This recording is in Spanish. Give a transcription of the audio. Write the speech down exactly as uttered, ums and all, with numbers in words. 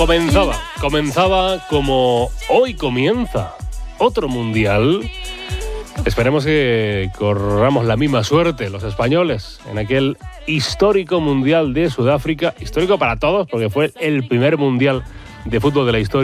Comenzaba, comenzaba como hoy comienza otro mundial. Esperemos que corramos la misma suerte los españoles en aquel histórico mundial de Sudáfrica, histórico para todos porque fue el primer mundial de fútbol de la historia.